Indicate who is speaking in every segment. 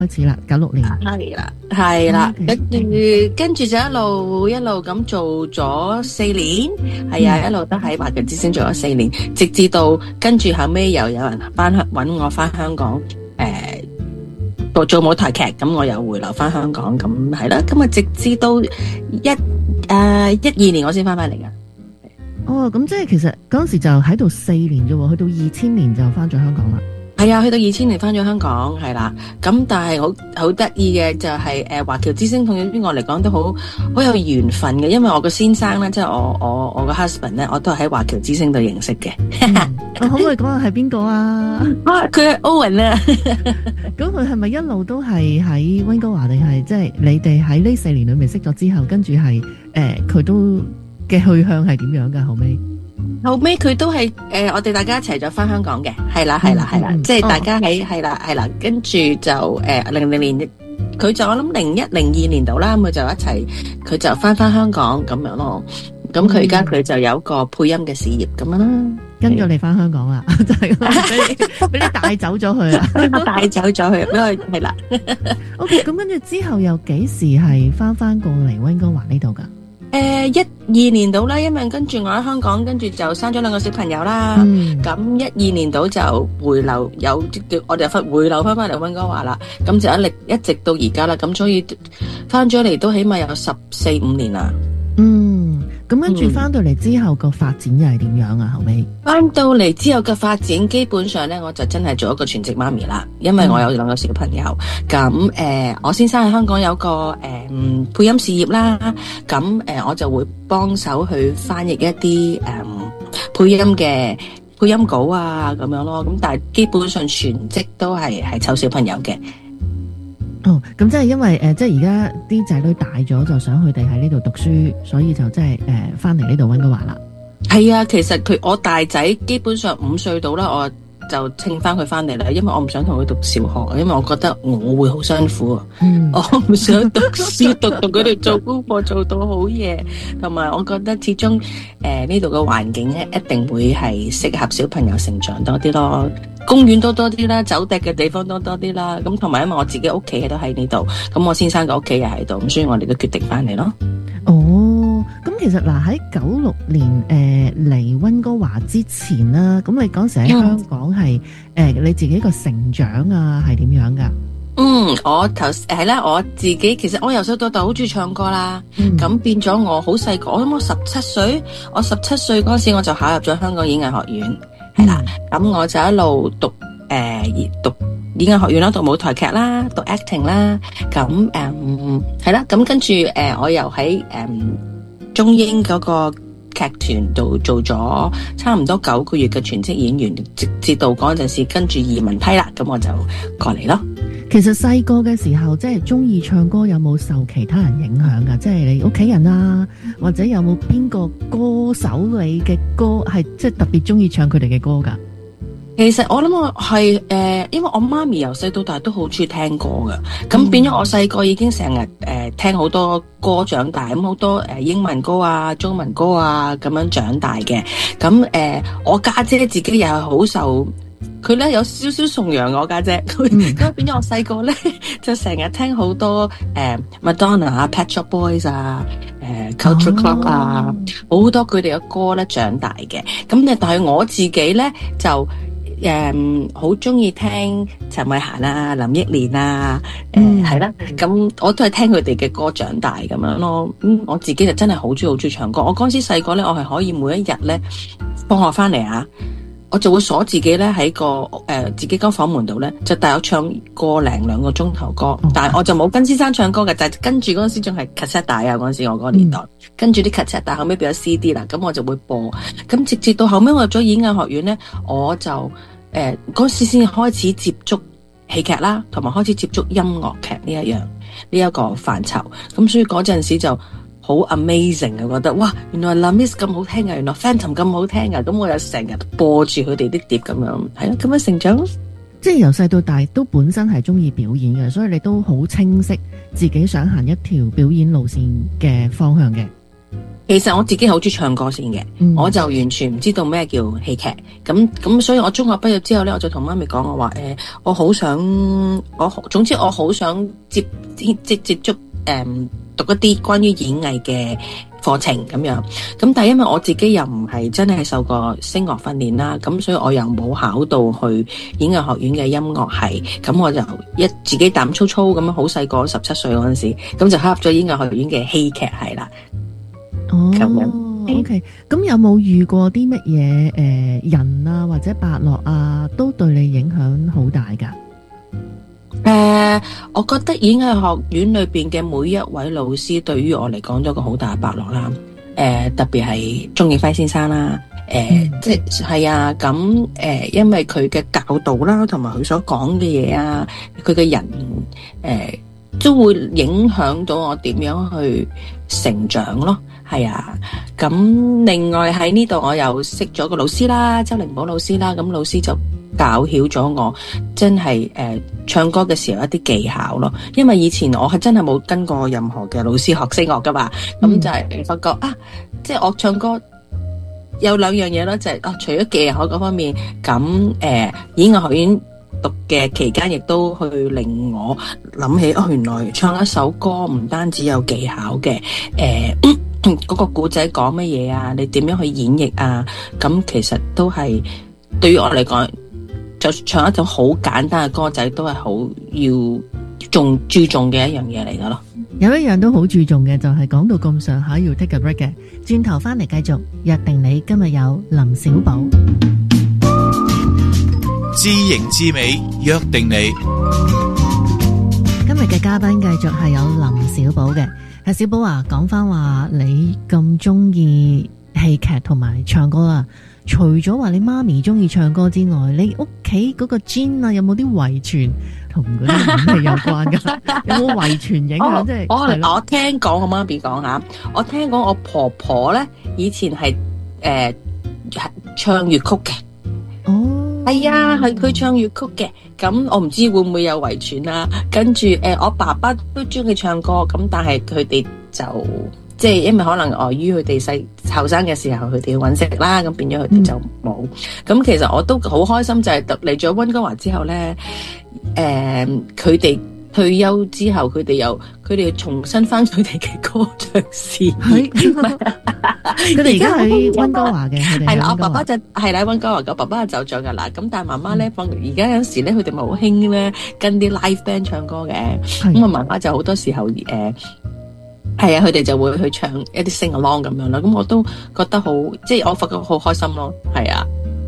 Speaker 1: 開始啦，96年
Speaker 2: 係啦，
Speaker 1: Okay.
Speaker 2: 跟住就一路咁做咗4年，係啊，一路都喺華僑之星做咗4年，直至到跟住後尾又有人揾我翻香港，做舞台劇，咁我又回流翻香港，咁係啦，咁啊直至到12年我先翻嚟噶。
Speaker 1: 哦，咁即係其實嗰陣時就喺度4年啫喎，去到2000年就翻咗香港啦。
Speaker 2: 係啊，去到2000年翻咗香港，係啦。咁但係好得意嘅就係華僑之星對於我嚟講都好有緣分嘅，因為我個先生咧，即係我個 husband 咧，我都係喺華僑之星度認識嘅。
Speaker 1: 我可唔可以講下係邊個啊？
Speaker 2: 佢係 Owen 啊。
Speaker 1: 咁佢係咪一路都係喺溫哥華，定係即係你哋喺呢4年裏面識咗之後，跟住係佢都嘅去向係點樣㗎？後尾佢都係
Speaker 2: 我哋大家一齊咗翻香港嘅，係啦，即係大家喺係啦，跟住就00年，佢就我諗01、02年度啦，咁佢就一齊，佢就翻香港咁樣咯。咁佢而家佢就有個配音嘅事業咁樣啦，
Speaker 1: 跟咗你翻香港啦，就係俾你帶走咗佢啊，
Speaker 2: 帶走咗佢，因為係啦。
Speaker 1: OK， 咁跟住之後又幾時係翻過嚟溫哥華呢度噶
Speaker 2: ？12年度啦，因為跟住我喺香港，跟住就生咗2個小朋友啦。咁12年度就回流，我哋回流翻嚟溫哥華啦。咁就一直到而家啦。咁所以翻咗嚟都起碼有14、15年啦。
Speaker 1: 咁跟住翻到嚟之後個發展又係點樣啊？後尾
Speaker 2: 翻到嚟之後嘅發展，基本上咧我就真係做一個全職媽咪啦，因為我有2個小朋友。咁我先生喺香港有個配音事業啦，咁我就會幫手去翻譯一啲配音稿啊咁樣咯。咁但係基本上全職都係湊小朋友嘅。
Speaker 1: 咁即係因為即係而家啲仔女大咗，就想佢哋喺呢度讀書，所以就即係翻嚟呢度溫哥華啦。
Speaker 2: 係啊，其實我大仔基本上5歲到啦，我就請翻佢翻嚟啦，因為我唔想同佢讀小學，因為我覺得我會好辛苦啊。我唔想讀書讀佢哋做功課做到好夜，同埋我覺得始終呢度嘅環境咧一定會係適合小朋友成長多啲咯。公園多啲啦，走趯嘅地方多啲啦。咁同埋因為我自己屋企都喺呢度，咁我先生嘅屋企又喺度，咁所以我哋都決定翻嚟咯。
Speaker 1: 咁其實嗱喺96年嚟溫哥華之前啦，咁你嗰時喺香港係你自己個成長啊係點樣噶？
Speaker 2: 我係啦，我自己其實我由細到大好中意唱歌啦。咁變咗我好細個，我諗我17歲，我17歲嗰時我就考入咗香港演藝學院。係啦，咁我就一路讀演藝學院啦，讀舞台劇啦，讀 acting 啦，咁係啦，咁跟住我又喺中英嗰個劇團度做咗差唔多9個月嘅全職演員，直至到嗰陣時跟住移民批啦，咁我就過嚟咯。
Speaker 1: 其實細個嘅時候，即係中意唱歌，有冇受其他人影響噶？即係你屋企人啊，或者有冇邊個歌手你嘅歌係即係特別中意唱佢哋嘅歌噶？
Speaker 2: 其實我諗我係因為我媽咪由細到大都好中意聽歌噶，咁變咗我細個已經成日聽好多歌長大，咁好多英文歌啊、中文歌啊咁樣長大嘅。咁我家姐自己又係好受。佢咧有少少崇洋我家姐，咁變咗我細個咧就成日聽好多Madonna 啊、Pet Shop Boys 啊、Culture Club 啊，好多佢哋嘅歌咧長大嘅。咁但係我自己咧就好中意聽陳慧嫻啊、林憶蓮啊，係啦，咁我都係聽佢哋嘅歌長大咁樣咯。我自己就真係好中意唱歌。我嗰陣時細個咧，我係可以每一日咧放學翻嚟啊，我就會鎖自己咧喺個自己間房門度咧，就帶我唱個零2個鐘頭歌。但係我就冇跟先生唱歌嘅，就係跟住嗰陣時仲係 cassette 帶啊，嗰陣時我嗰個年代，跟住啲 cassette 帶，後尾變咗 CD 啦，咁我就會播。咁直至到後尾我入咗演藝學院咧，我就嗰時先開始接觸戲劇啦，同埋開始接觸音樂劇呢一個範疇。咁所以嗰陣時就好 amazing 啊！覺得哇，原來 La Miss 咁好聽啊，原來 Phantom 咁好聽啊！咁我又成日播住佢哋啲碟咁樣，係咯，咁樣成長。
Speaker 1: 即係由細到大都本身係中意表演嘅，所以你都好清晰自己想行一條表演路線嘅方向嘅。
Speaker 2: 其實我自己好中意唱歌先嘅，我就完全唔知道咩叫戲劇，咁所以我中學畢業之後咧，我就同媽咪講，我話我好想，總之我好想接觸讀一啲關於演藝嘅課程咁樣，咁但係因為我自己又唔係真係受過聲樂訓練啦，咁所以我又冇考到去演藝學院嘅音樂系，咁我就自己膽粗粗咁樣，好細個17歲嗰陣時，咁就考入咗演藝學院嘅戲劇系啦。
Speaker 1: 哦，OK，咁有冇遇過啲乜嘢人啊或者伯樂啊，都對你影響好大噶？
Speaker 2: 我覺得演藝學院裏邊嘅每一位老師對於我嚟講都有個好大嘅伯樂啦。特別係鍾景輝先生啦。即係啊，咁因為佢嘅教導啦，同埋佢所講嘅嘢啊，佢嘅人都會影響到我點樣去成長咯。係啊，咁另外喺呢度我又識咗個老師啦，周靈寶老師啦，咁老師就教曉咗我真係唱歌嘅時候一啲技巧咯，因為以前我係真係冇跟過任何嘅老師學聲樂噶嘛，咁就係發覺即係我唱歌有兩樣嘢咯，就係除咗技巧嗰方面，咁演藝學院讀嘅期間亦都去令我諗起原來唱一首歌唔單止有技巧嘅，嗰個故仔講乜嘢啊，你點樣去演繹啊，咁其實都係對於我嚟講，就唱一種好簡單嘅歌仔都係好要注重嘅一樣嘢嚟噶咯。
Speaker 1: 有一樣都好注重嘅，就係講到咁上下要 take a break 嘅，轉頭翻嚟繼續約定你。今日有林小寶，
Speaker 3: 知型知美約定你。
Speaker 1: 今日嘅嘉賓繼續係有林小寶嘅。係小寶啊，講翻話你咁中意戲劇同埋唱歌啊，除咗話你媽咪中意唱歌之外，你屋企嗰個 gene 啊，有冇啲遺傳同嗰啲演戲有關噶？有冇遺傳影響？即係
Speaker 2: 我聽講我媽咪講下，我聽講我婆婆咧以前係唱粵曲嘅。哦，係啊，係佢唱粵曲嘅。咁我唔知會唔會有遺傳啦。跟住我爸爸都中意唱歌，咁但係佢哋就即係因為可能礙於佢哋後生嘅時候，佢哋要揾食啦，咁變咗佢哋就冇。咁其實我都好開心，就係嚟咗溫哥華之後咧，佢哋退休之後，佢哋又重新翻佢哋嘅歌唱事業。
Speaker 1: 佢哋而家喺溫哥華嘅，
Speaker 2: 係啦，我爸爸就係啦溫哥華嘅，爸爸就走咗噶啦。咁但係媽媽咧，而家有時咧，佢哋咪好興咧跟啲 live band 唱歌嘅。咁我媽媽就好多時候係啊，佢哋就會去唱一啲 sing along 咁樣啦。咁我都覺得好，即係我發覺好開心咯。係啊。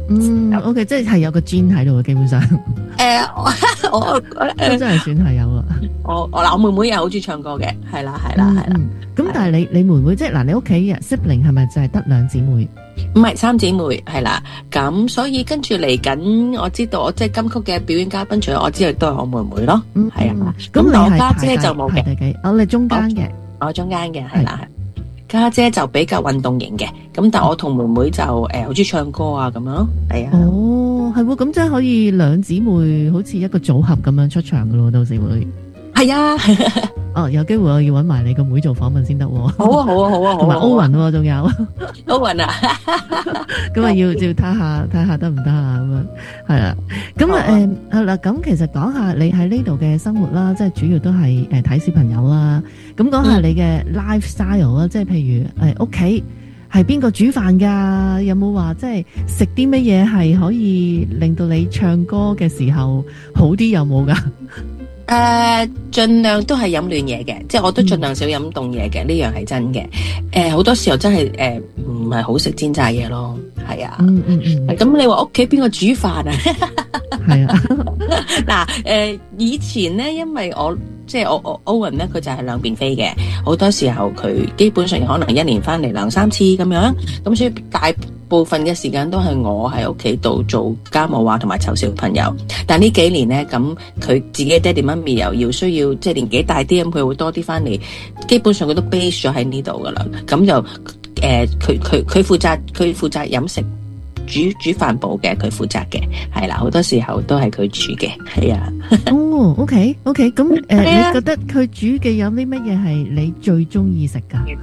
Speaker 1: OK， 即係有個 gene 喺度嘅，基本上。
Speaker 2: 我
Speaker 1: 真係算係有啦。
Speaker 2: 我妹妹又好中意唱歌嘅，係啦。
Speaker 1: 咁但係你妹妹即係你屋企嘅 sibling 係咪就係得2姊妹？
Speaker 2: 唔係3姊妹，係啦。咁所以跟住嚟緊，我知道我即係金曲嘅表演嘉賓，除咗我之外，都係我妹妹咯。係啊。咁我家姐就冇嘅。
Speaker 1: 你中間嘅，
Speaker 2: 我中間嘅係啦。家姐就比較運動型嘅，咁但係我同妹妹就好中意唱歌啊咁樣咯，係啊。
Speaker 1: 哦，係喎，咁即係可以2姊妹好似一個組合咁樣出場噶咯，到時會。係啊。有機會我要搵埋你個妹做訪問先得。好啊，同埋歐雲仲有。
Speaker 2: 歐雲啊。
Speaker 1: 咁啊要睇下得唔得啊咁樣，係啦。咁係啦，咁其實講下你喺呢度嘅生活啦，即係主要都係睇小朋友啦。咁講下你嘅 lifestyle 啦，即係譬如屋企係邊個煮飯噶？有冇話即係食啲乜嘢係可以令到你唱歌嘅時候好啲？有冇噶？
Speaker 2: 盡量都係飲暖嘢嘅，即係我都盡量少飲凍嘢嘅，呢樣係真嘅。好多時候真係唔係好食煎炸嘢咯，係啊。咁你話屋企邊個煮飯啊？
Speaker 1: 係啊。
Speaker 2: 嗱，以前咧，因為即係我 Owen 咧，佢就係兩邊飛嘅，好多時候佢基本上可能1年翻嚟2-3次咁樣，咁所以大部分嘅時間都係我喺屋企度做家務啊，同埋湊小朋友。但呢幾年咧，咁佢自己爹哋媽咪又要需要即係年紀大啲，咁佢會多啲翻嚟，基本上佢都 base 咗喺呢度噶啦。咁就佢負責飲食。煮飯部嘅佢負責嘅，係啦，好多時候都係佢煮嘅，係啊。
Speaker 1: OK，咁你覺得佢煮嘅有啲乜嘢係你最中意食噶？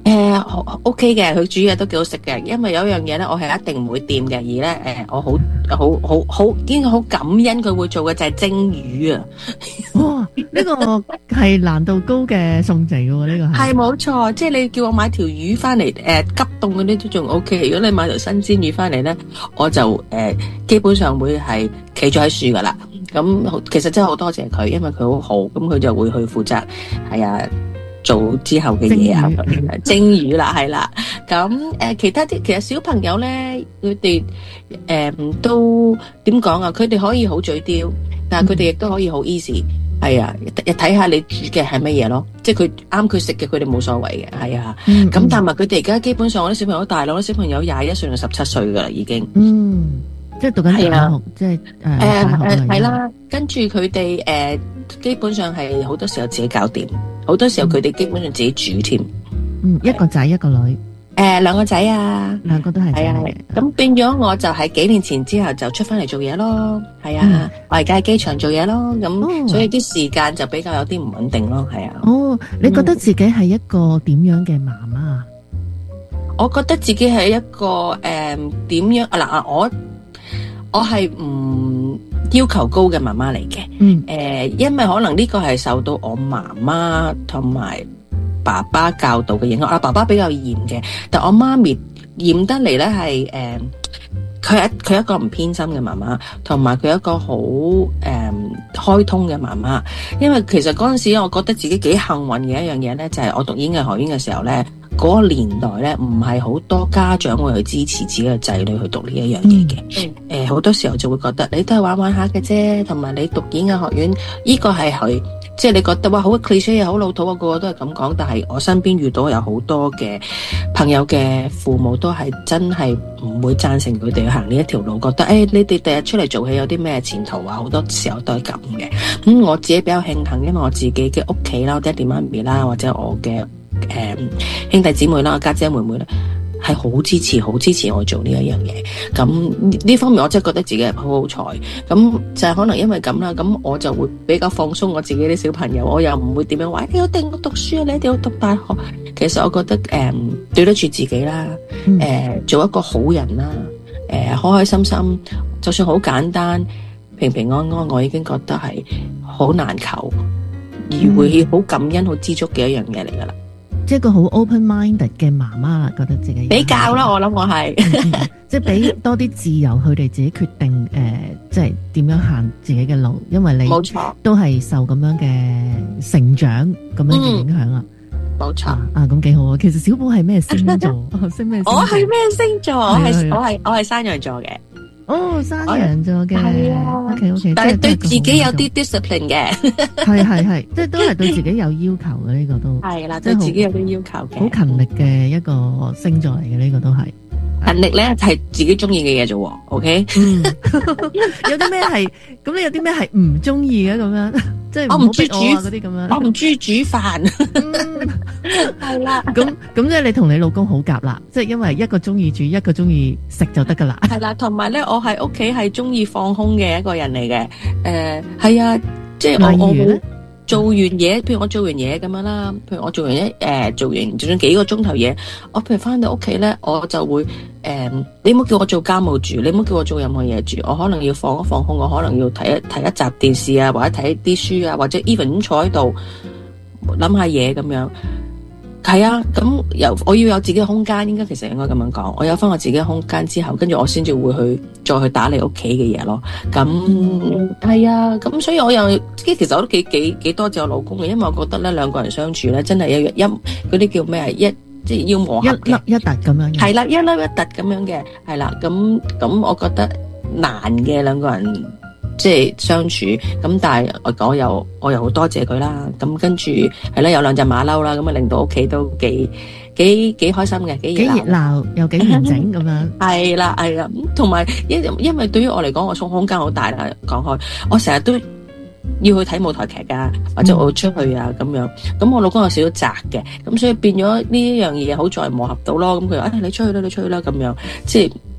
Speaker 2: OK 嘅，佢煮嘢都幾好食嘅。因為有一樣嘢咧，我係一定唔會掂嘅，而咧我好應該好感恩佢會做嘅就係蒸魚啊！
Speaker 1: 哇，呢個係難度高嘅餸嚟嘅喎，呢個
Speaker 2: 係冇錯，即係你叫我買條魚翻嚟，急凍嗰啲都仲 OK。如果你買條新鮮魚翻嚟咧，我就基本上會係企咗喺樹噶啦。咁其實真係好多謝佢，因為佢好好，咁佢就會去負責係啊。做之後嘅嘢啊，蒸魚啦，係啦。咁其他啲其實小朋友咧，佢哋都點講啊？佢哋可以好嘴刁，但係佢哋亦都可以好 easy。係啊，睇下你煮嘅係乜嘢咯。即係佢啱佢食嘅，佢哋冇所謂嘅。係啊。咁但係佢哋而家基本上我啲小朋友大佬，啲小朋友21歲到17歲噶啦，已經。
Speaker 1: 即係讀緊大學，即係
Speaker 2: 係啦。跟住佢哋基本上係好多時候自己搞掂。好多時候佢哋基本上自己煮添，
Speaker 1: 一個仔一個女，
Speaker 2: 兩個仔啊，
Speaker 1: 兩個都係仔嚟嘅。
Speaker 2: 咁變咗我就喺幾年前之後就出翻嚟做嘢咯，係啊，我而家喺機場做嘢咯，咁所以啲時間就比較有啲唔穩定咯，係啊。
Speaker 1: 你覺得自己係一個點樣嘅媽媽？
Speaker 2: 我覺得自己係一個點樣嗱，我係唔要求高嘅媽媽嚟嘅，因為可能呢個係受到我媽媽同埋爸爸教導嘅影響。爸爸比較嚴嘅，但我媽咪嚴得嚟咧係佢一個唔偏心嘅媽媽，同埋佢一個好開通嘅媽媽。因為其實嗰陣時我覺得自己幾幸運嘅一樣嘢咧，就係我讀演藝學院嘅時候咧，嗰個年代咧唔係好多家長會去支持自己嘅仔女去讀呢一樣嘢嘅。好多時候就會覺得你都係玩玩下嘅啫，同埋你讀演藝學院呢個係佢。即係你覺得哇好 cliché 好老土啊，個個都係咁講。但係我身邊遇到有好多嘅朋友嘅父母都係真係唔會贊成佢哋去行呢一條路，覺得你哋第日出嚟做戲有啲咩前途啊？好多時候都係咁嘅。咁我自己比較慶幸，因為我自己嘅屋企啦，爹哋媽咪啦，或者我嘅兄弟姊妹啦，家姐妹妹咧，係好支持我做呢一樣嘢。咁呢方面我真係覺得自己係好好彩。咁就係可能因為咁啦，咁我就會比較放鬆我自己啲小朋友，我又唔會點樣話你一定要讀書啊，你一定要讀大學。其實我覺得對得住自己啦，做一個好人啦，開開心心，就算好簡單，平平安安，我已經覺得係好難求，而會好感恩、好知足嘅一樣嘢嚟噶啦。
Speaker 1: 即係一個好 open-minded 嘅媽媽啦，覺得自己
Speaker 2: 比較啦，我諗我係
Speaker 1: 即係俾多啲自由，佢哋自己決定即係點樣行自己嘅路，因為你
Speaker 2: 冇錯
Speaker 1: 都係受咁樣嘅成長咁樣嘅影響啦。
Speaker 2: 冇錯
Speaker 1: 咁幾好啊！其實小寶係咩星座？星咩？
Speaker 2: 我係咩星座？我係山羊座嘅。
Speaker 1: 山羊座嘅，
Speaker 2: 係啊
Speaker 1: ，OK，
Speaker 2: 但係對自己有啲 discipline 嘅，
Speaker 1: 係，即係都係對自己有要求嘅呢個都
Speaker 2: 係啦，對自己有啲要求嘅，
Speaker 1: 好勤力嘅一個星座嚟嘅呢個都係。
Speaker 2: 勤力咧係自己中意嘅嘢啫，OK？
Speaker 1: 有啲咩係咁？你有啲咩係唔中意嘅咁樣？即係
Speaker 2: 我唔中意煮
Speaker 1: 嗰啲咁樣，
Speaker 2: 我唔中意煮飯，係啦。
Speaker 1: 咁即係你同你老公好夾啦，即係因為一個中意煮，一個中意食就得噶啦。
Speaker 2: 係啦，同埋咧，我喺屋企係中意放空嘅一個人嚟嘅。係啊，即係我冇做完嘢，譬如我做完嘢咁樣啦，譬如我做完就算幾個鐘頭嘢，我譬如翻到屋企咧，我就會你唔好叫我做家務住，你唔好叫我做任何嘢住，我可能要放一放空，我可能要睇一集電視啊，或者睇啲書啊，或者 even 坐喺度諗下嘢咁樣。係啊，咁我要有自己嘅空間，其實應該咁樣講，我有翻我自己嘅空間之後，跟住我先至會再去打理屋企嘅嘢咯。咁係啊，咁所以我又其實我都幾多謝我老公嘅，因為我覺得咧兩個人相處咧真係一嗰啲叫咩即係要磨合嘅，一粒一突咁樣嘅。係啦，一粒一突咁樣嘅，係啦。咁我覺得難嘅兩個人即係相處，咁但係我又好多謝佢啦。咁跟住係啦，有兩隻馬騮啦，咁啊令到屋企都幾開心嘅，幾熱鬧又幾完整咁樣。係啦，同埋因為對於我嚟講，我空間好大啦。講開，我成日都要去睇舞台劇噶，或者我出去啊咁樣。咁我老公有少少宅嘅，咁所以變咗呢一樣嘢好在磨合到咯。咁佢話你出去啦咁樣，即係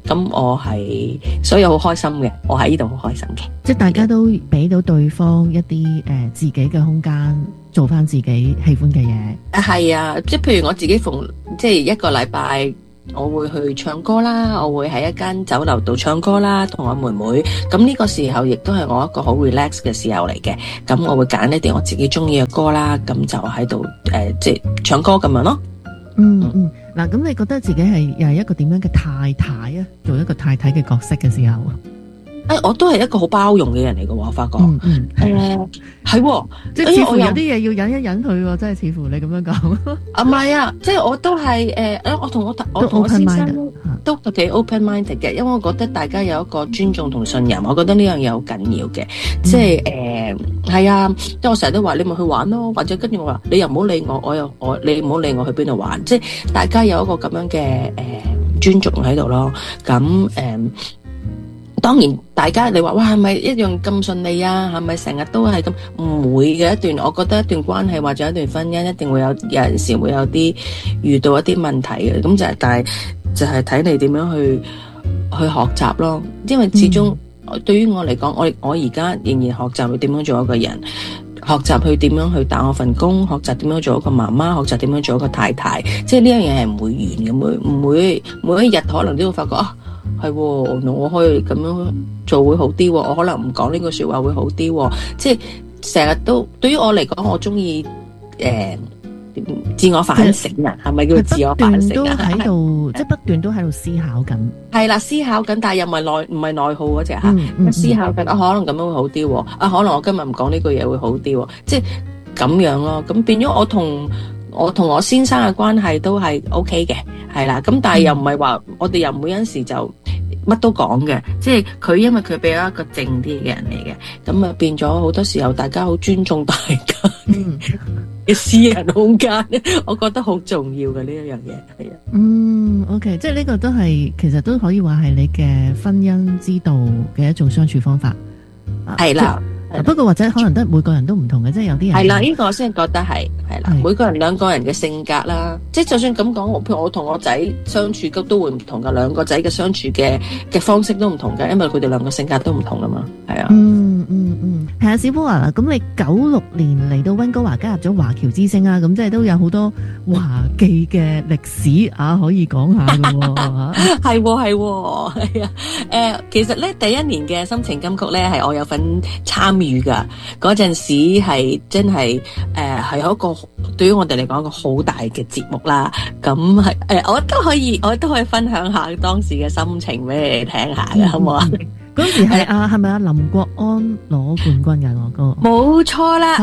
Speaker 2: 咁我係所以好開心嘅，我喺呢度好開心嘅。
Speaker 1: 即係大家都俾到對方一啲自己嘅空間，做翻自己喜歡嘅嘢。
Speaker 2: 係啊，即係譬如我自己即係一個禮拜，我會去唱歌啦，我會喺一間酒樓度唱歌啦，同我妹妹。咁呢個時候亦都係我一個好 relax 嘅時候嚟嘅。咁我會揀一啲我自己中意嘅歌啦，咁就喺度即係唱歌咁樣咯。
Speaker 1: 嗱，咁你覺得自己又係一個點樣嘅太太啊？做一個太太嘅角色嘅時候，
Speaker 2: 我都係一個好包容嘅人嚟嘅喎，我發覺。係，
Speaker 1: 即係似乎有啲嘢要忍一忍佢喎，真係似乎你咁樣講。
Speaker 2: 唔係啊，即係我都係我同我先生都幾 open minded 嘅，因為我覺得大家有一個尊重同信任，我覺得呢樣嘢好緊要嘅。即係係啊，即係我成日都話你咪去玩咯，或者跟住我話你又唔好理我，你唔好理我去邊度玩，即係大家有一個咁樣嘅尊重喺度咯。咁當然，大家你話哇係咪一樣咁順利啊？係咪成日都係咁？唔會嘅一段，我覺得一段關係或者一段婚姻一定會有陣時會有啲遇到一啲問題嘅。咁但係就係睇你點樣去學習咯。因為始終對於我嚟講，我而家仍然學習去點樣做一個人，學習去點樣去打我份工，學習點樣做一個媽媽，學習點樣做一個太太。即係呢樣嘢係唔會完嘅，唔會每一日可能都會發覺係，我可以咁樣做會好啲，我可能唔講呢句說話會好啲，即係成日都對於我嚟講，我中意自我反省啊，係咪叫自我反省啊？
Speaker 1: 喺度，即係不斷都喺度思考緊。
Speaker 2: 係啦，思考緊，但係又唔係內耗嗰隻吓，思考緊可能咁樣會好啲，可能我今日唔講呢句嘢會好啲，即係咁樣咯。咁變咗我同我先生嘅關係都係 OK 嘅，係啦。咁但係又唔係話我哋又唔會有陣時就乜都講嘅，即係佢因為佢比較一個靜啲嘅人嚟嘅，咁啊變咗好多時候大家好尊重大家嘅私人空間，我覺得好重要嘅呢一樣嘢，係啊。
Speaker 1: OK， 即係呢個都係其實都可以話係你嘅婚姻之道嘅一種相處方法，
Speaker 2: 係啦。
Speaker 1: 不過或者可能都每個人都唔同嘅，即係有啲人
Speaker 2: 係啦，呢個我先覺得係啦，每個人兩個人嘅性格啦，即係就算咁講，譬如我同我仔相處都會唔同噶，兩個仔嘅相處嘅方式都唔同嘅，因為佢哋兩個性格都唔同啊嘛，係啊。
Speaker 1: 係啊，小波啊，咁你96年嚟到溫哥華加入咗華僑之聲啊，咁即係都有好多華記嘅歷史啊，可以講下噶。係啊，其實咧第一年嘅心情金曲咧係我有份參與噶，嗰陣時係真係係一個對於我哋嚟講一個好大嘅節目啦。咁係我都可以分享下當時嘅心情俾你哋聽下嘅，好唔好啊？嗰時係咪林國安攞冠軍嘅我哥？
Speaker 2: 冇錯啦，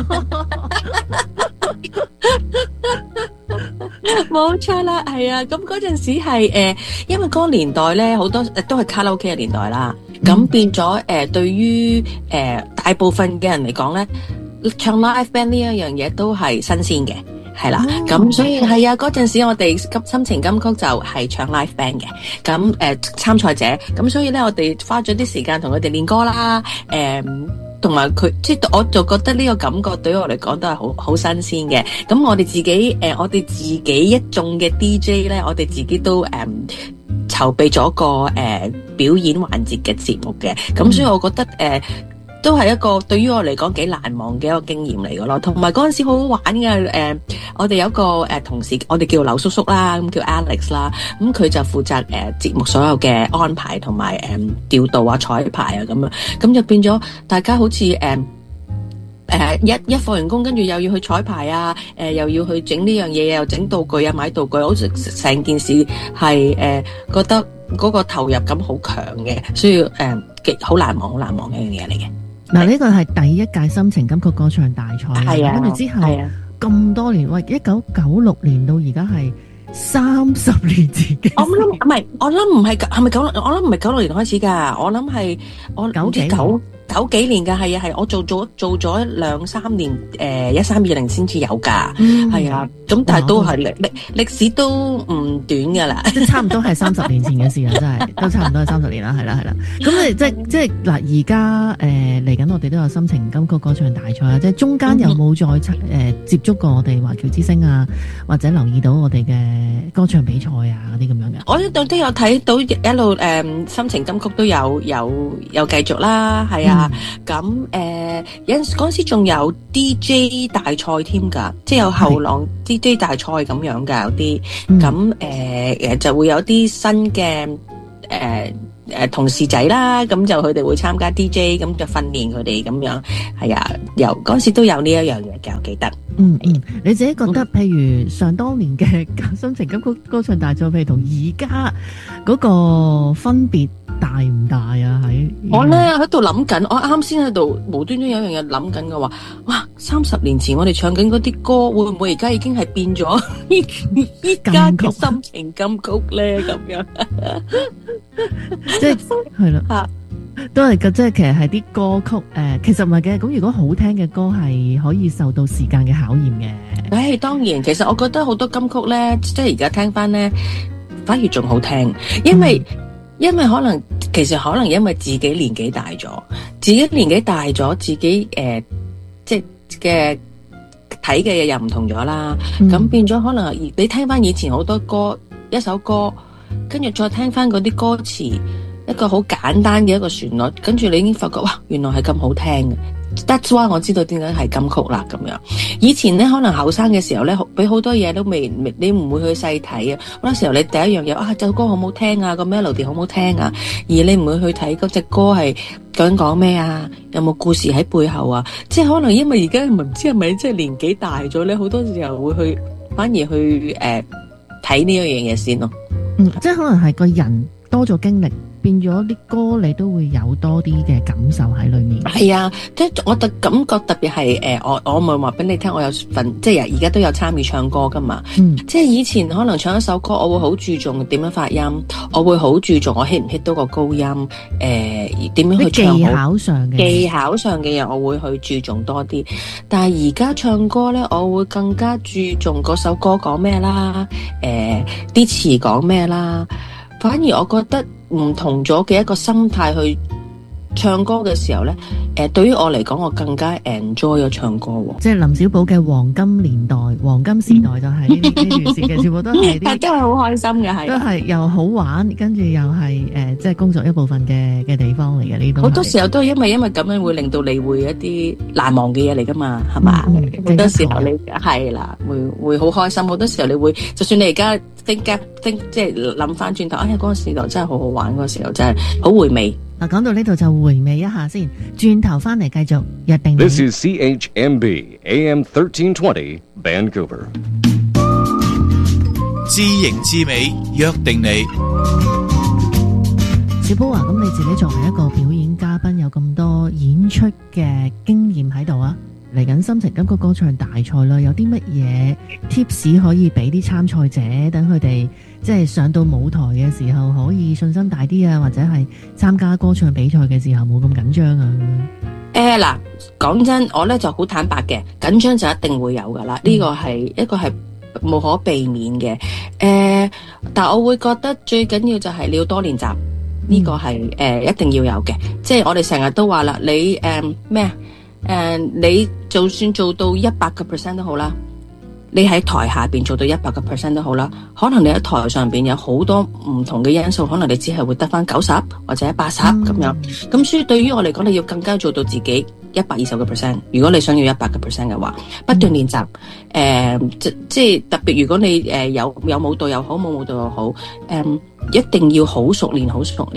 Speaker 2: 冇錯啦，係啊。咁嗰陣時係因為嗰個年代咧，好多都係卡拉 OK 嘅年代啦。咁變咗對於大部分嘅人嚟講咧，唱 live band 呢一樣嘢都係新鮮嘅。係啦，咁所以係啊，嗰陣時我哋心情金曲就係唱 live band 嘅，咁參賽者，咁所以咧我哋花咗啲時間同佢哋練歌啦，同埋佢即係我就覺得呢個感覺對於我嚟講都係好新鮮嘅。咁我哋自己一眾嘅 DJ 咧，我哋自己都籌備咗個表演環節嘅節目嘅，咁所以我覺得都係一個對於我嚟講幾難忘嘅一個經驗嚟嘅咯，同埋嗰陣時好好玩嘅。我哋有一個同事，我哋叫劉叔叔啦，咁叫 Alex 啦，咁佢就負責節目所有嘅安排同埋調度啊、彩排啊咁樣，咁就變咗大家好似一放完工，跟住又要去彩排啊，又要去整呢樣嘢，又整道具啊，買道具，好似成件事係覺得嗰個投入感好強嘅，所以好難忘嘅一樣嘢嚟嘅。
Speaker 1: 嗱，呢個係第一屆心情金曲歌唱大賽，
Speaker 2: 係啊，
Speaker 1: 跟住之後咁多年，喂，1996年到而家係30年前嘅。我諗唔係96年開始㗎，我諗係我唔知
Speaker 2: 九幾年㗎，係啊係，我做咗2-3年1320先至有㗎，係啊，咁但係都係歷史都唔短㗎啦，
Speaker 1: 即係差唔多係30年前嘅事啊，真係都差唔多係30年啦，係啦。咁你即係嗱，而家嚟緊我哋都有心情金曲歌唱大賽啊，即係中間有冇再接觸過我哋華僑之星啊，或者留意到我哋嘅歌唱比賽啊嗰啲咁樣嘅？
Speaker 2: 我呢度都有睇到一路心情金曲都有繼續啦，係啊，咁有陣時嗰陣時仲有 DJ 大賽添㗎，即係有後浪 DJ 大賽咁樣㗎，有啲咁就會有啲新嘅同事仔啦，咁就佢哋會參加 DJ， 咁就訓練佢哋咁樣，係啊，由嗰陣時都有呢一樣嘢嘅，我記得。
Speaker 1: 你自己覺得，譬如上當年嘅心情金曲歌唱大賽，譬如同而家嗰個分別大唔大啊？
Speaker 2: 我咧喺度諗緊，我啱先喺度無端端有樣嘢諗緊嘅話，哇！30年前我哋唱緊嗰啲歌，會唔會而家已經係變咗依家嘅心情金曲咧？咁樣，
Speaker 1: 即係啦，都係嘅，即係其實係啲歌曲其實唔係嘅。咁如果好聽嘅歌係可以受到時間嘅考驗嘅。
Speaker 2: 當然，其實我覺得好多金曲咧，即係而家聽翻咧，反而仲好聽，因為可能因為自己年紀大咗，自己即係嘅睇嘅嘢又唔同咗啦，咁變咗可能你聽翻以前好多歌，一首歌，跟住再聽翻嗰啲歌詞，一個好簡單嘅一個旋律，跟住你已經發覺哇，原來係咁好聽嘅。That's why 我知道點解係金曲啦咁樣。以前咧可能後生嘅時候咧，俾好多嘢都未，你唔會去細睇啊。好多時候你第一樣嘢首歌好唔好聽啊，個 melody 好唔好聽啊，而你唔會去睇嗰隻歌係究竟講咩啊，有冇故事喺背後啊。即係可能因為而家唔知係咪即係年紀大咗咧，好多時候會反而去睇呢一樣嘢先咯。
Speaker 1: 即係可能係個人多咗經歷，變咗啲歌你都會有多啲嘅感受喺裏面。係
Speaker 2: 啊，即係我嘅感覺特別係我咪話俾你聽，我有份即係而家都有參與唱歌噶嘛。即係以前可能唱一首歌，我會好注重點樣發音，我會好注重我 hit 唔 hit 到個高音，點樣去唱好。技巧上嘅嘢我會去注重多啲。但係而家唱歌咧，我會更加注重嗰首歌講咩啦，啲詞講咩啦。反而我覺得唔同咗嘅一個心態去唱歌嘅時候咧，對於我嚟講，我更加 enjoy 咗唱歌喎。
Speaker 1: 即係林小寶嘅黃金年代、黃金時代就係呢段時嘅，全部都係啲
Speaker 2: 都係好開心嘅，係
Speaker 1: 都係又好玩，跟住又係即係工作一部分嘅地方嚟嘅呢度。
Speaker 2: 好多時候都係因為咁樣會令到你會一啲難忘嘅嘢嚟噶嘛，係嘛？好多時候你係啦，會好開心。好多時候你會，就算你而家即係諗翻轉頭，哎呀嗰個時代真係好好玩，嗰個時候真係好回味。
Speaker 1: 嗱，講到呢度就回味一下先，轉頭翻嚟繼續約定你。
Speaker 4: This is CHMB AM 1320 Vancouver。
Speaker 3: 知型知美，約定你。
Speaker 1: 小寶啊，咁你自己作為一個表演嘉賓，有咁多演出嘅經驗喺度啊，嚟緊心情金曲歌唱大賽啦，有啲乜嘢 tips 可以俾啲參賽者，等佢哋即係上到舞台嘅時候可以信心大啲啊，或者係參加歌唱比賽嘅時候冇咁緊張啊？
Speaker 2: 嗱，講真，我咧就好坦白嘅，緊張就一定會有噶啦，呢個係一個係無可避免嘅。但我會覺得最緊要就係你要多練習，呢個係一定要有嘅。即係我哋成日都話啦，你你就算做到100% 都好啦，你喺台下邊做到100% 都好啦，可能你喺台上邊有好多唔同嘅因素，可能你只係會得翻90或者80咁樣。咁所以對於我嚟講，你要更加做到自己120%。如果你想要100% 嘅話，不斷練習。即係特別，如果你有舞蹈又好，冇舞蹈又好，一定要好熟練，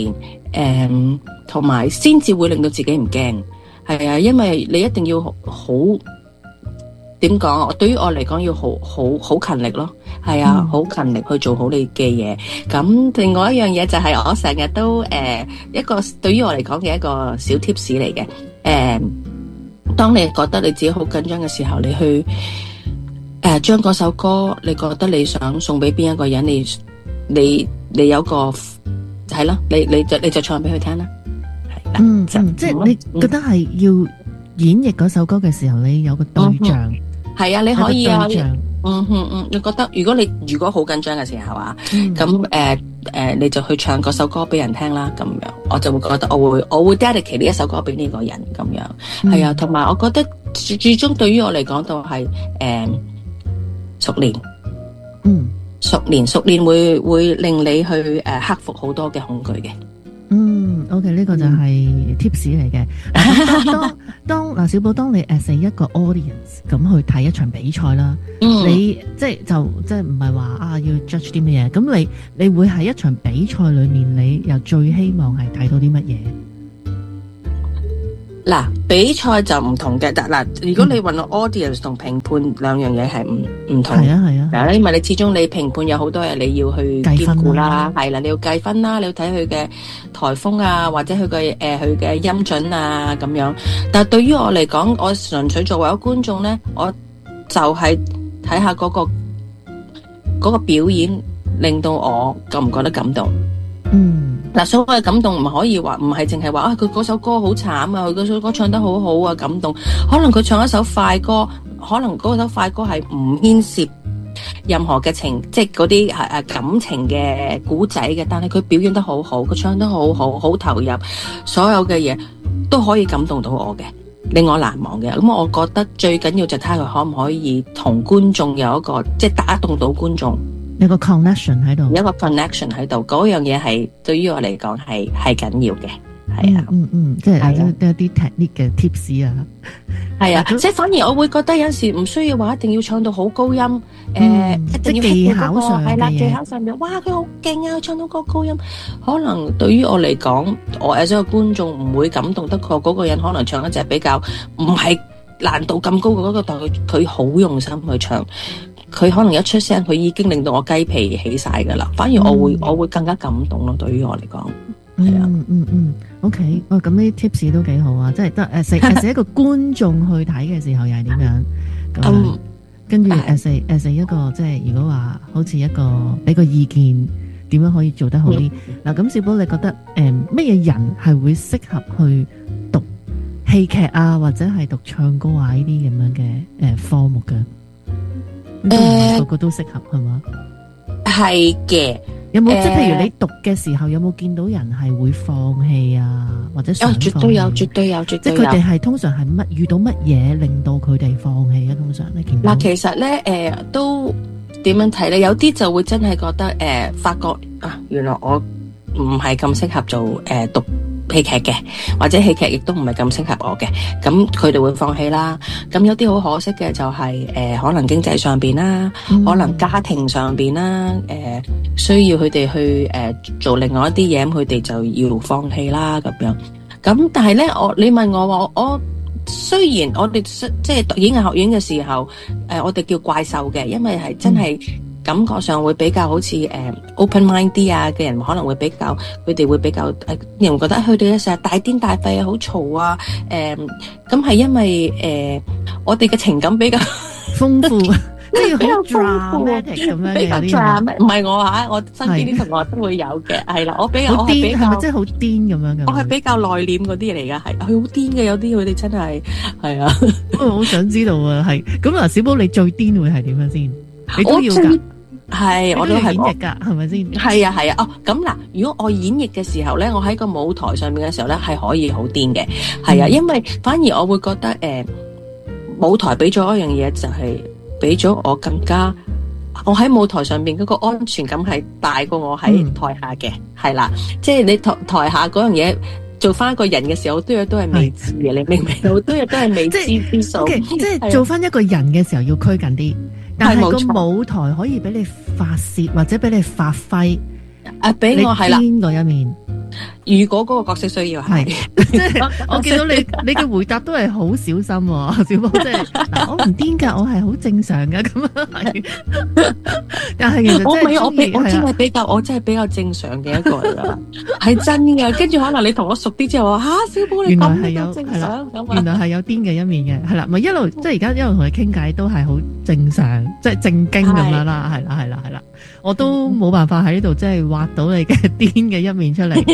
Speaker 2: 同埋先至會令到自己唔驚。係啊，因為你一定要好點講？對於我嚟講，要好勤力咯。係啊，好勤力去做好你嘅嘢。咁另外一樣嘢就係我成日都一個對於我嚟講嘅一個小 tips 嚟嘅。當你覺得你自己好緊張嘅時候，你去將嗰首歌，你覺得你想送俾邊一個人，你有個係咯，你就唱俾佢聽啦。係。 就
Speaker 1: 即係你覺得係要演繹嗰首歌嘅時候，你有個對象，
Speaker 2: 係啊，你可以啊，
Speaker 1: 有個對象
Speaker 2: 你覺得如果好緊張嘅時候啊，咁你就去唱嗰首歌俾人聽啦，咁樣我就會覺得我會 dedicate 呢一首歌俾呢個人咁樣，係啊，同埋我覺得最終對於我嚟講都係熟練，熟練會令你去克服好多嘅恐懼嘅。
Speaker 1: OK， 呢個就係 tips 嚟嘅。當嗱小寶，當你as 一個 audience 咁去睇一場比賽啦，你即係唔係話要 judge 啲乜嘢？咁你會喺一場比賽裏面，你又最希望係睇到啲乜嘢？
Speaker 2: 嗱，比賽就唔同嘅，嗱，如果你問我 audience 同評判兩樣嘢係唔同，係啊，因為你始終你評判有好多嘢你要去兼顧啦，係啦，你要計分啦，你要睇佢嘅台風啊，或者佢嘅音準啊咁樣。但係對於我嚟講，我純粹作為一個觀眾咧，我就係睇下嗰個表演令到我覺唔覺得感動。嗱，所謂感動唔可以話，唔係淨係話佢嗰首歌好慘啊，佢嗰首歌唱得好好啊，感動。可能佢唱一首快歌，可能嗰首快歌係唔牽涉任何嘅即係嗰啲感情嘅古仔嘅，但係佢表演得好好，佢唱得好好，好投入，所有嘅嘢都可以感動到我嘅，令我難忘嘅。咁我覺得最緊要就睇下佢可唔可以同觀眾有一個即係打動到觀眾。
Speaker 1: 有個 connection 喺度，
Speaker 2: 有一個 connection 喺度，嗰樣嘢係對於我嚟講係緊要嘅，係啊，
Speaker 1: 即係有啲 technique 嘅 tips 啊，
Speaker 2: 係啊，即係反而我會覺得有陣時唔需要話一定要唱到好高音，一定要
Speaker 1: 技巧上
Speaker 2: 係啦，技巧上面，哇佢好勁啊，唱到個高音，可能對於我嚟講，我作為觀眾唔會感動得過嗰個人，可能唱一隻比較唔係難度咁高嘅嗰個，但佢好用心去唱。佢可能一出聲，佢已經令到我雞皮起晒噶啦。反而我會更加感動咯。對於我嚟講，係啊
Speaker 1: ，OK，咁呢啲 tips 都幾好啊！即係得as 一個觀眾去睇嘅時候又係點樣？咁跟住as 一個即係如果話好似一個俾個意見，點樣可以做得好啲？嗱，咁小寶你覺得乜嘢人係會適合去讀戲劇啊，或者係讀唱歌啊呢啲咁樣嘅科目嘅？個個都適合係嘛？
Speaker 2: 係嘅。
Speaker 1: 有冇即係譬如你讀嘅時候，有冇見到人係會放棄啊，或者想放棄？
Speaker 2: 絕對有。即係
Speaker 1: 佢哋係通常係遇到乜嘢令到佢哋放棄啊？通常你見到
Speaker 2: 嗱，其實咧都點樣睇咧？有啲就會真係覺得發覺啊，原來我唔係咁適合做讀戲劇嘅，或者戲劇亦都唔係咁適合我嘅，咁佢哋會放棄啦。咁有啲好可惜嘅就係可能經濟上邊啦，可能家庭上邊啦，需要佢哋去做另外一啲嘢，咁佢哋就要放棄啦咁樣。咁但係咧，你問我話我雖然我哋即係讀演藝學院嘅時候，我哋叫怪獸嘅，因為係真係。感覺上會比較好似open mind 啲啊嘅人，可能會比較佢哋會比較人會覺得佢哋成日大癲大肺啊，好嘈啊，咁係因為我哋嘅情感比較
Speaker 1: 豐富，即係
Speaker 2: 比較
Speaker 1: 好 dramatic 咁樣，
Speaker 2: 比較 dramatic。唔係我嚇，我身邊啲同學都會有嘅，係啦，我係比較，係咪真係好癲咁樣嘅？我係比較內斂嗰啲嚟㗎，係佢好癲嘅，有啲佢哋真係係啊。
Speaker 1: 我好想知道啊，係咁嗱，小寶你最癲會係點樣先？你都要㗎。係，我都係演繹㗎，係咪先？係啊，係啊。哦，咁嗱，如果我演繹嘅時候咧，我喺個舞台上面嘅時候咧，係可以好癲嘅，係啊，因為反而我會覺得舞台俾咗一樣嘢，就係俾咗我更加，我喺舞台上面嗰個安全感係大過我喺台下嘅，係啦，即係你台下嗰樣嘢。做翻一個人嘅時候，好多嘢都係未知嘅，你明唔明？好多嘢都係未知之數。即係做翻一個人嘅時候要拘謹啲，但係個舞台可以俾你發泄或者俾你發揮。俾我係啦，邊個一面？如果嗰個角色需要係，即係我見到你嘅回答都係好小心，小寶即係我唔癲㗎，我係好正常㗎咁樣係。但係其實我真係比較正常嘅一個嚟㗎，係真㗎。跟住可能你同我熟啲之後話小寶你咁係有正常咁，原來係有癲嘅一面嘅，係啦，咪一路即係而家一路同你傾偈都係好正常，即係正經咁樣啦，係啦，我都冇辦法喺呢度即係挖到你嘅癲嘅一面出嚟。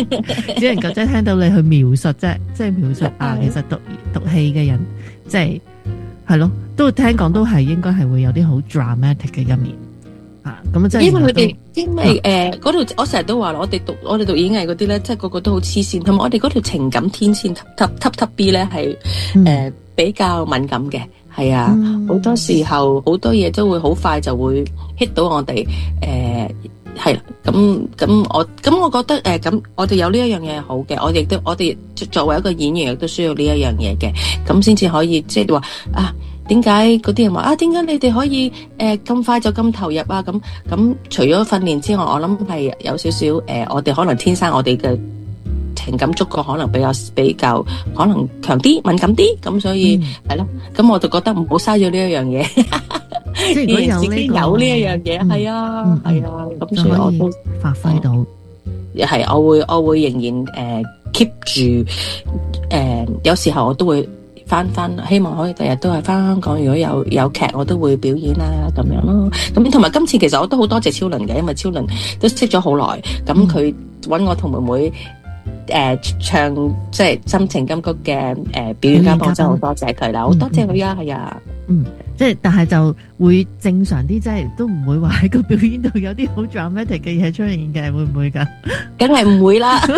Speaker 1: 只能夠即係聽到你去描述啫，即係描述其實讀戲嘅人，即係咯，都聽講都係應該係會有啲好 dramatic 嘅一面咁即係
Speaker 2: 因為佢哋嗰條我成日都話我哋讀演藝嗰啲咧，即係個個都好黐線，同埋我哋嗰條情感天線 top B 咧係比較敏感嘅，係啊，好多時候好多嘢都會好快就會 hit 到我哋係啦，咁我覺得咁我哋有呢一樣嘢係好嘅，我哋作為一個演員亦都需要呢一樣嘢嘅，咁先至可以即係話點解嗰啲人話點解你哋可以咁快就咁投入啊？咁除咗訓練之外，我諗係有少少我哋可能天生我哋嘅情感觸覺可能比較可能強啲、敏感啲，咁所以係咯。咁我就覺得唔好嘥咗呢一樣嘢。
Speaker 1: 即係如果有
Speaker 2: 呢一樣嘢，係啊，係啊，咁所以我都
Speaker 1: 發揮到。
Speaker 2: 係，我會仍然keep 住有時候我都會。翻希望可以第日都係翻香港，如果有劇我都會表演啦咁樣咯。咁同埋今次其實我都好多謝超倫嘅，因為超倫都識咗好耐，咁佢揾我同妹妹唱即係心情金曲嘅表演嘉賓，真係好多謝佢啦，好多謝佢啊，係啊。
Speaker 1: 即係但係就會正常啲，即係都唔會話喺個表演度有啲好 dramatic 嘅嘢出現嘅，會唔會㗎？
Speaker 2: 梗係唔會啦。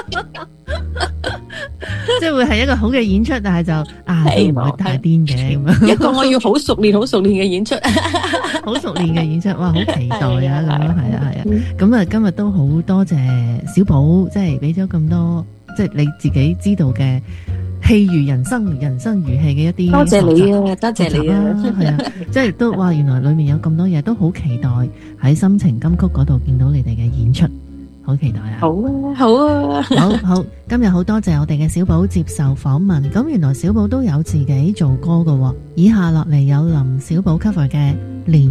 Speaker 1: 即係會係一個好嘅演出，但係就都唔會太癲嘅咁樣。
Speaker 2: 一個我要好熟練嘅演出，
Speaker 1: 好熟練嘅演出，哇！好期待啊咁樣，係啊。咁啊，今日都好多謝小寶，即係俾咗咁多，即係你自己知道嘅戲如人生，人生如戲嘅一啲。
Speaker 2: 多謝你啊，多謝你啊，
Speaker 1: 係啊，即係都哇！原來裏面有咁多嘢，都好期待喺心情金曲嗰度見到你哋嘅演出。好期待啊！
Speaker 2: 好啊，好啊，
Speaker 1: 好！今日好多謝我哋嘅小寶接受訪問。咁原來小寶都有自己做歌㗎喎。以下落嚟有林小寶 cover 嘅《連》。